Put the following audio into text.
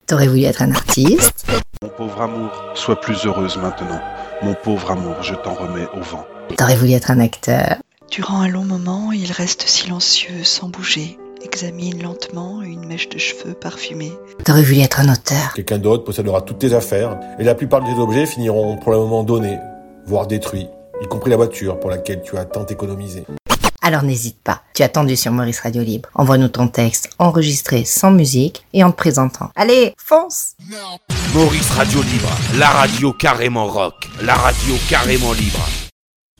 T'aurais voulu être un artiste. Mon pauvre amour, sois plus heureuse maintenant. Mon pauvre amour, je t'en remets au vent. T'aurais voulu être un acteur. Durant un long moment, il reste silencieux, sans bouger, examine lentement une mèche de cheveux parfumée. T'aurais voulu être un auteur. Quelqu'un d'autre possédera toutes tes affaires, et la plupart de tes objets finiront pour le moment donnés, voire détruits, y compris la voiture pour laquelle tu as tant économisé. Alors n'hésite pas, tu as tendu sur Maurice Radio Libre. Envoie-nous ton texte enregistré sans musique et en te présentant. Allez, fonce! Maurice Radio Libre, la radio carrément rock, la radio carrément libre.